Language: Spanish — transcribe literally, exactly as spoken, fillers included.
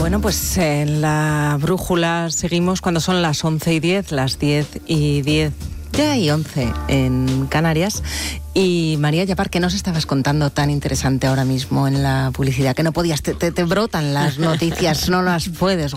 Bueno, pues en la brújula seguimos cuando son las once y diez, las diez y diez, ya y once en Canarias. Y María Yapar, ¿qué nos estabas contando tan interesante ahora mismo en la publicidad? Que no podías, te, te, te brotan las noticias, no las puedes